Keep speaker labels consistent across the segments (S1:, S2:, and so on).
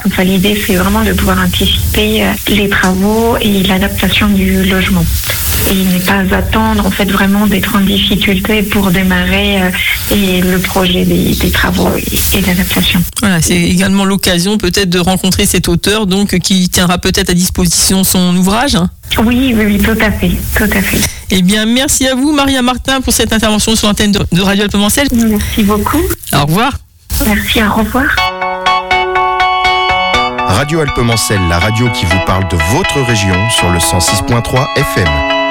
S1: Enfin, l'idée, c'est vraiment de pouvoir anticiper les travaux et l'adaptation du logement. Et ne pas attendre, en fait, vraiment d'être en difficulté pour démarrer et le projet des travaux et d'adaptation.
S2: Voilà, c'est également l'occasion peut-être de rencontrer cet auteur, donc qui tiendra peut-être à disposition son ouvrage.
S1: Oui, tout à fait.
S2: Eh bien, merci à vous, Maria Martin, pour cette intervention sur l'antenne de Radio Alpes-Mancel.
S1: Merci beaucoup.
S2: Au revoir.
S1: Merci, au revoir.
S3: Radio Alpes-Mancel, la radio qui vous parle de votre région sur le 106.3 FM.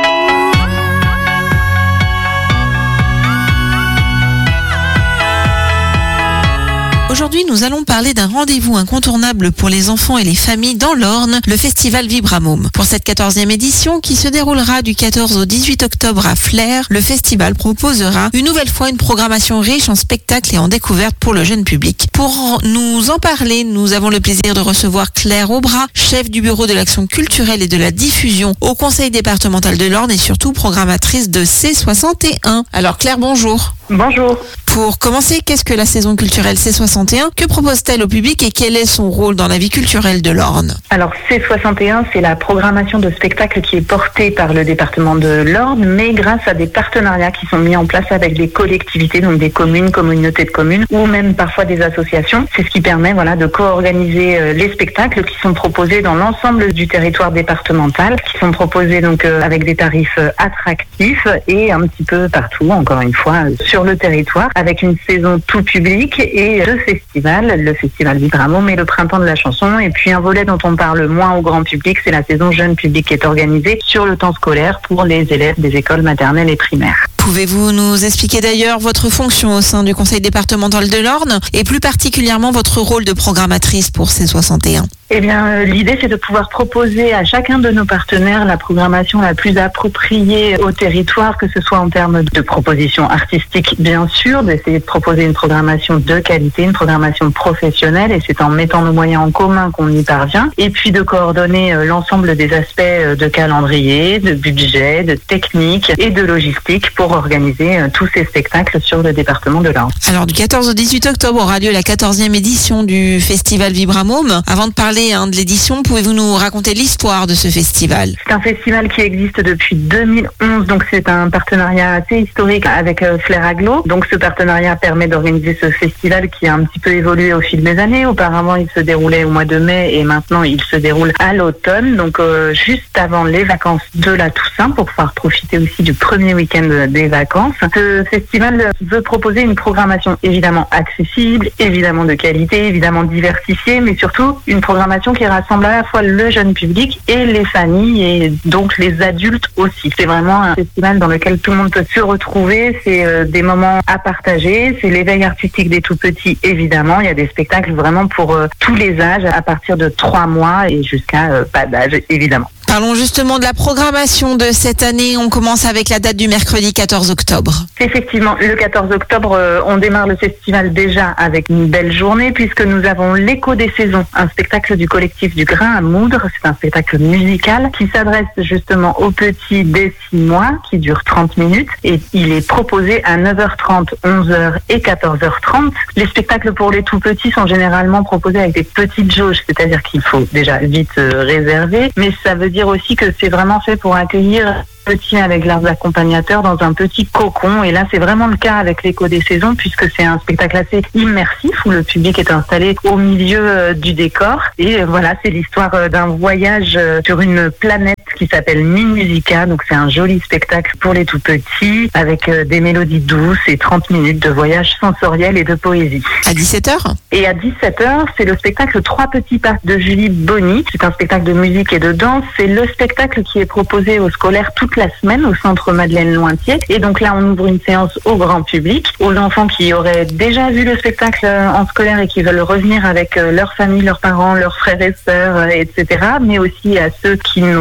S4: Aujourd'hui, nous allons parler d'un rendez-vous incontournable pour les enfants et les familles dans l'Orne, le festival Vibramôme. Pour cette 14e édition, qui se déroulera du 14 au 18 octobre à Flers, le festival proposera une nouvelle fois une programmation riche en spectacles et en découvertes pour le jeune public. Pour nous en parler, nous avons le plaisir de recevoir Claire Aubras, chef du bureau de l'action culturelle et de la diffusion au conseil départemental de l'Orne et surtout programmatrice de C61. Alors Claire, bonjour.
S1: Bonjour.
S4: Pour commencer, qu'est-ce que la saison culturelle C61 ? Que propose-t-elle au public et quel est son rôle dans la vie culturelle de l'Orne ?
S1: Alors C61, c'est la programmation de spectacles qui est portée par le département de l'Orne, mais grâce à des partenariats qui sont mis en place avec des collectivités, donc des communes, communautés de communes, ou même parfois des associations. C'est ce qui permet de co-organiser les spectacles qui sont proposés dans l'ensemble du territoire départemental, qui sont proposés donc avec des tarifs attractifs et un petit peu partout, encore une fois, sur le territoire, avec une saison tout public et deux festivals, le festival Vibramôme et le printemps de la chanson. Et puis un volet dont on parle moins au grand public, c'est la saison jeune public qui est organisée sur le temps scolaire pour les élèves des écoles maternelles et primaires.
S4: Pouvez-vous nous expliquer d'ailleurs votre fonction au sein du conseil départemental de l'Orne et plus particulièrement votre rôle de programmatrice pour C61 ?
S1: Eh bien, l'idée, c'est de pouvoir proposer à chacun de nos partenaires la programmation la plus appropriée au territoire, que ce soit en termes de propositions artistiques, bien sûr, d'essayer de proposer une programmation de qualité, une programmation professionnelle, et c'est en mettant nos moyens en commun qu'on y parvient, et puis de coordonner l'ensemble des aspects de calendrier, de budget, de technique et de logistique pour organiser tous ces spectacles sur le département de l'Orne.
S4: Alors, du 14 au 18 octobre aura lieu la 14e édition du festival Vibramôme. Avant de parler de l'édition, pouvez-vous nous raconter l'histoire de ce festival ?
S1: C'est un festival qui existe depuis 2011, donc c'est un partenariat assez historique avec Flers Agglo. Donc ce partenariat permet d'organiser ce festival qui a un petit peu évolué au fil des années. Auparavant, il se déroulait au mois de mai et maintenant il se déroule à l'automne, donc juste avant les vacances de la Toussaint pour pouvoir profiter aussi du premier week-end des vacances. Ce festival veut proposer une programmation évidemment accessible, évidemment de qualité, évidemment diversifiée, mais surtout une programmation qui rassemble à la fois le jeune public et les familles et donc les adultes aussi. C'est vraiment un festival dans lequel tout le monde peut se retrouver. C'est des moments à partager. C'est l'éveil artistique des tout petits, évidemment. Il y a des spectacles vraiment pour tous les âges, à partir de 3 mois et jusqu'à pas d'âge, évidemment.
S4: Parlons justement de la programmation de cette année. On commence avec la date du mercredi 14 octobre.
S1: Effectivement, le 14 octobre, on démarre le festival déjà avec une belle journée puisque nous avons l'écho des saisons, un spectacle du collectif du Grain à Moudre. C'est un spectacle musical qui s'adresse justement aux petits dès 6 mois, qui dure 30 minutes et il est proposé à 9h30, 11h et 14h30. Les spectacles pour les tout petits sont généralement proposés avec des petites jauges, c'est-à-dire qu'il faut déjà vite réserver, mais ça veut dire aussi que c'est vraiment fait pour accueillir petits avec leurs accompagnateurs dans un petit cocon. Et là, c'est vraiment le cas avec l'écho des saisons puisque c'est un spectacle assez immersif où le public est installé au milieu du décor. Et voilà, c'est l'histoire d'un voyage sur une planète qui s'appelle Minmusica. Donc, c'est un joli spectacle pour les tout petits avec des mélodies douces et 30 minutes de voyage sensoriel et de poésie.
S4: À 17h ?
S1: Et à 17h, c'est le spectacle 3 petits pas de Julie Bonny. C'est un spectacle de musique et de danse. C'est le spectacle qui est proposé aux scolaires toute la semaine au centre Madeleine Lointier. Et donc là, on ouvre une séance au grand public, aux enfants qui auraient déjà vu le spectacle en scolaire et qui veulent revenir avec leur famille, leurs parents, leurs frères et sœurs, etc. Mais aussi à ceux qui n'ont pas eu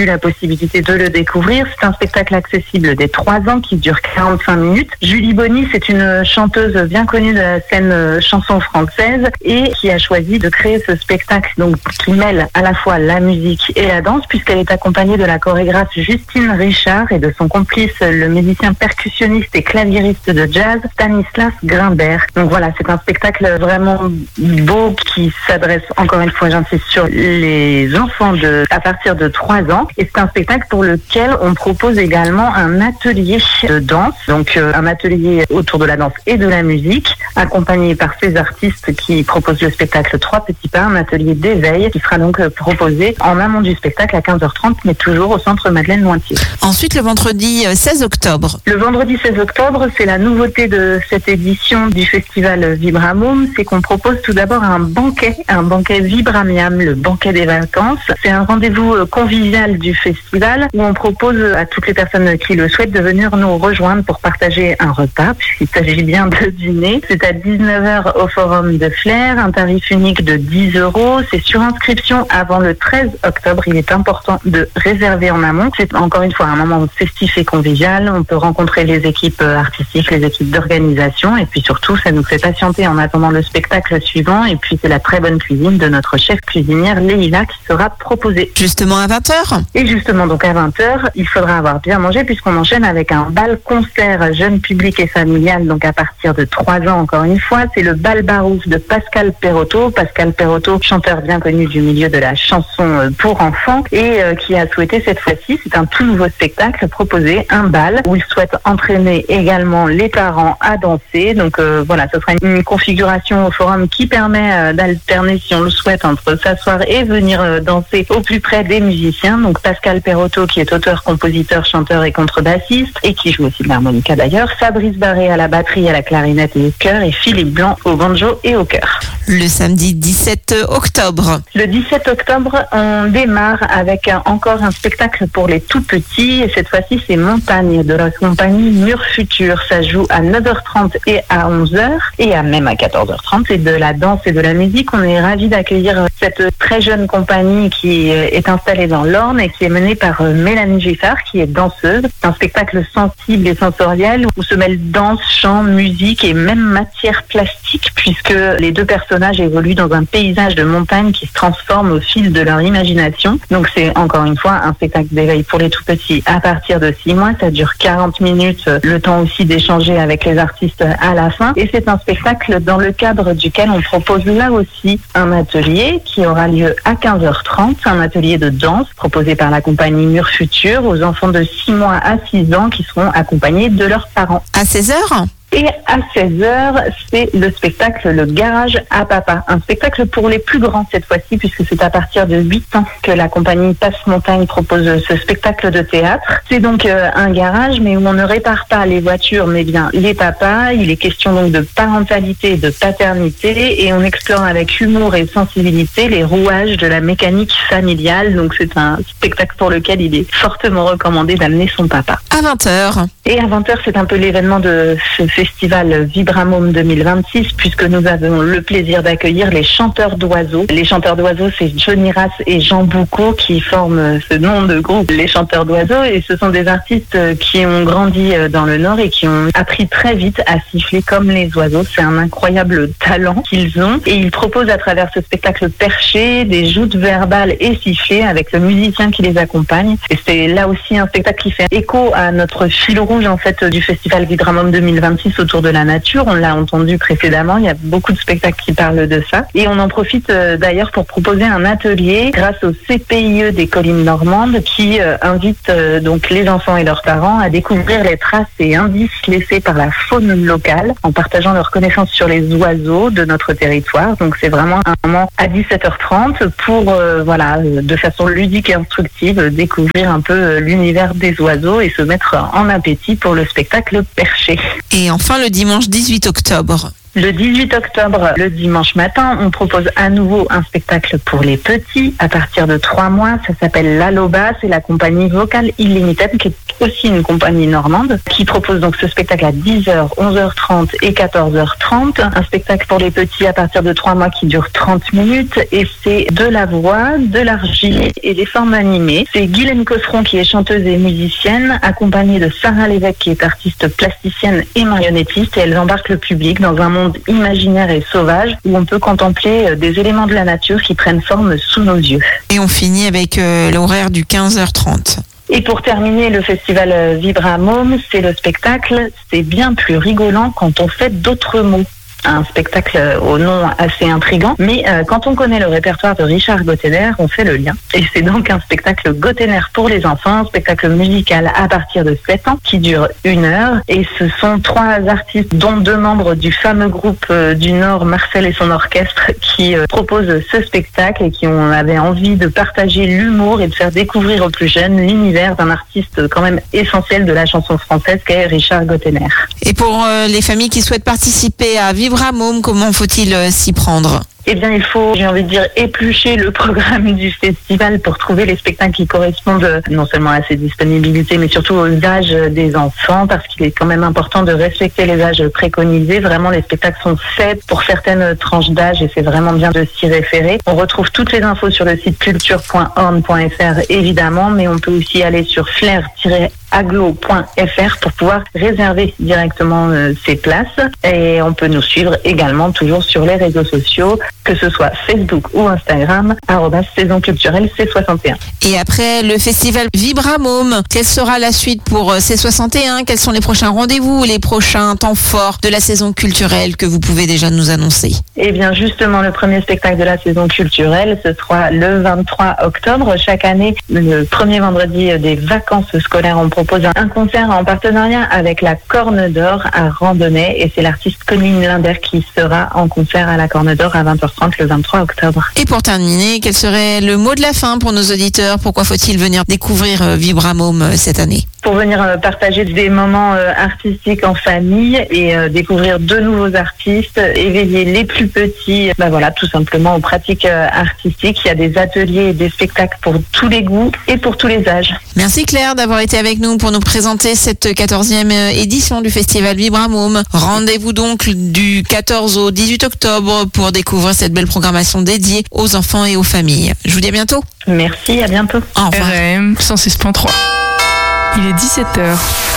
S1: eu la possibilité de le découvrir. C'est un spectacle accessible dès 3 ans qui dure 45 minutes. Julie Bonny, c'est une chanteuse bien connue de la scène chanson française et qui a choisi de créer ce spectacle donc qui mêle à la fois la musique et la danse puisqu'elle est accompagnée de la chorégraphe Justine Richard et de son complice, le musicien percussionniste et claviériste de jazz Stanislas Grimbert. Donc voilà, c'est un spectacle vraiment beau qui s'adresse, encore une fois, j'insiste, sur les enfants à partir de 3 ans. Et c'est un spectacle pour lequel on propose également un atelier de danse, donc un atelier autour de la danse et de la musique, accompagné par ces artistes qui proposent le spectacle 3 petits pas, un atelier d'éveil qui sera donc proposé en amont du spectacle à 15h30, mais toujours au centre Madeleine-Lointier.
S4: Ensuite, le vendredi 16 octobre.
S1: Le vendredi 16 octobre, c'est la nouveauté de cette édition du festival Vibramum, c'est qu'on propose tout d'abord un banquet Vibramiam, le banquet des vacances. C'est un rendez-vous convivial du festival où on propose à toutes les personnes qui le souhaitent de venir nous rejoindre pour partager un repas, puisqu'il s'agit bien de dîner. C'est à 19h au Forum de Flers, un tarif unique de 10 €. C'est sur inscription avant le 13 octobre. Il est important de réserver en amont. C'est encore une fois un moment festif et convivial. On peut rencontrer les équipes artistiques, les équipes d'organisation et puis surtout, ça nous fait patienter en attendant le spectacle suivant. Et puis, c'est la très bonne cuisine de notre chef cuisinière Leïla qui sera proposée.
S4: Justement à 20h.
S1: Et justement, donc à 20h, il faudra avoir bien mangé puisqu'on enchaîne avec un bal-concert jeune public et familial, donc à partir de 3 ans encore une fois. C'est le bal Barouf de Pascal Perotto. Pascal Perotto, chanteur bien connu du milieu de la chanson pour enfants et qui a souhaité cette fois-ci, c'est un tout nouveau spectacle, proposer un bal où il souhaite entraîner également les parents à danser. Donc voilà, ce sera une configuration au forum qui permet d'alterner, si on le souhaite, entre s'asseoir et venir danser au plus près des musiciens. Donc Pascal Perotto qui est auteur, compositeur, chanteur et contrebassiste et qui joue aussi de l'harmonica d'ailleurs. Fabrice Barré à la batterie, à la clarinette et au chœur et Philippe Blanc au banjo et au chœur.
S4: Le samedi 17 octobre.
S1: Le 17 octobre, on démarre avec encore un spectacle pour les tout petits et cette fois-ci c'est Montagne de la compagnie Mur Futur. Ça joue à 9h30 et à 11h et même à 14h30. C'est de la danse et de la musique. On est ravis d'accueillir cette très jeune compagnie qui est installée dans l'Orne et qui est menée par Mélanie Giffard qui est danseuse. C'est un spectacle sensible et sensoriel où se mêlent danse, chant, musique et même matière plastique puisque les deux personnages évoluent dans un paysage de montagne qui se transforme au fil de leur imagination. Donc c'est encore une fois un spectacle d'éveil pour les tout petits à partir de 6 mois. Ça dure 40 minutes, le temps aussi d'échanger avec les artistes à la fin. Et c'est un spectacle dans le cadre duquel on propose là aussi un atelier qui aura lieu à 15h30, un atelier de danse proposé par la compagnie Mur Futur aux enfants de 6 mois à 6 ans qui seront accompagnés de leurs parents.
S4: À 16h.
S1: Et à 16h, c'est le spectacle Le Garage à Papa. Un spectacle pour les plus grands cette fois-ci, puisque c'est à partir de 8 ans que la compagnie Passe-Montagne propose ce spectacle de théâtre. C'est donc un garage, mais où on ne répare pas les voitures, mais bien les papas. Il est question donc de parentalité et de paternité, et on explore avec humour et sensibilité les rouages de la mécanique familiale. Donc c'est un spectacle pour lequel il est fortement recommandé d'amener son papa.
S4: À 20h.
S1: Et à 20h, c'est un peu l'événement de ce festival Vibramum 2026, puisque nous avons le plaisir d'accueillir les chanteurs d'oiseaux. Les chanteurs d'oiseaux, c'est Johnny Rass et Jean Boucaud qui forment ce nom de groupe, les chanteurs d'oiseaux, et ce sont des artistes qui ont grandi dans le Nord et qui ont appris très vite à siffler comme les oiseaux. C'est un incroyable talent qu'ils ont, et ils proposent à travers ce spectacle perché des joutes verbales et sifflées avec le musicien qui les accompagne. Et c'est là aussi un spectacle qui fait écho à notre fil rouge en fait du festival Vibramum 2026 autour de la nature. On l'a entendu précédemment, il y a beaucoup de spectacles qui parlent de ça. Et on en profite d'ailleurs pour proposer un atelier grâce au CPIE des collines normandes qui invite donc les enfants et leurs parents à découvrir les traces et indices laissés par la faune locale en partageant leurs connaissances sur les oiseaux de notre territoire. Donc c'est vraiment un moment à 17h30 pour de façon ludique et instructive découvrir un peu l'univers des oiseaux et se mettre en appétit pour le spectacle perché.
S4: Et enfin le dimanche 18 octobre.
S1: Le 18 octobre, le dimanche matin, on propose à nouveau un spectacle pour les petits à partir de 3 mois. Ça s'appelle l'Aloba, c'est la compagnie Vocal Illimited, qui est aussi une compagnie normande, qui propose donc ce spectacle à 10h, 11h30 et 14h30. Un spectacle pour les petits à partir de 3 mois qui dure 30 minutes et c'est de la voix, de l'argile et des formes animées. C'est Guylaine Cosseron qui est chanteuse et musicienne, accompagnée de Sarah Lévesque qui est artiste plasticienne et marionnettiste, et elles embarquent le public dans un monde imaginaire et sauvage où on peut contempler des éléments de la nature qui prennent forme sous nos yeux.
S4: Et on finit avec l'horaire du 15h30.
S1: Et pour terminer, le festival Vibramôme, c'est le spectacle « C'est bien plus rigolant quand on fait d'autres mots ». Un spectacle au nom assez intriguant, mais quand on connaît le répertoire de Richard Gottener, on fait le lien. Et c'est donc un spectacle Gottener pour les enfants, un spectacle musical à partir de 7 ans qui dure 1 heure. Et ce sont 3 artistes, dont 2 membres du fameux groupe du Nord, Marcel et son orchestre, qui proposent ce spectacle et qui avaient envie de partager l'humour et de faire découvrir aux plus jeunes l'univers d'un artiste quand même essentiel de la chanson française qu'est Richard Gottener.
S4: Et pour les familles qui souhaitent participer à Vibramôme, comment faut-il s'y prendre ?
S1: Eh bien, il faut, j'ai envie de dire, éplucher le programme du festival pour trouver les spectacles qui correspondent non seulement à ses disponibilités, mais surtout aux âges des enfants, parce qu'il est quand même important de respecter les âges préconisés. Vraiment, les spectacles sont faits pour certaines tranches d'âge et c'est vraiment bien de s'y référer. On retrouve toutes les infos sur le site culture.orn.fr évidemment, mais on peut aussi aller sur flair-aglo.fr pour pouvoir réserver directement ses places. Et on peut nous suivre également toujours sur les réseaux sociaux, que ce soit Facebook ou Instagram, @saison culturelle C61.
S4: Et après le festival Vibramôme, quelle sera la suite pour C61 ? Quels sont les prochains rendez-vous, les prochains temps forts de la saison culturelle que vous pouvez déjà nous annoncer ?
S1: Eh bien, justement, le premier spectacle de la saison culturelle, ce sera le 23 octobre. Chaque année, le premier vendredi des vacances scolaires, on propose un concert en partenariat avec la Corne d'Or à Randonnay. Et c'est l'artiste Colline Linder qui sera en concert à la Corne d'Or à 20h30 le 23 octobre.
S4: Et pour terminer, quel serait le mot de la fin pour nos auditeurs ? Pourquoi faut-il venir découvrir Vibramôme cette année ?
S1: Pour venir partager des moments artistiques en famille et découvrir de nouveaux artistes, éveiller les plus petits, tout simplement aux pratiques artistiques. Il y a des ateliers et des spectacles pour tous les goûts et pour tous les âges.
S4: Merci Claire d'avoir été avec nous pour nous présenter cette 14e édition du festival Vibramôme. Rendez-vous donc du 14 au 18 octobre pour découvrir cette belle programmation dédiée aux enfants et aux familles. Je vous dis à bientôt.
S1: Merci, à bientôt.
S4: Au revoir.
S2: RM 106.3. Il est 17h.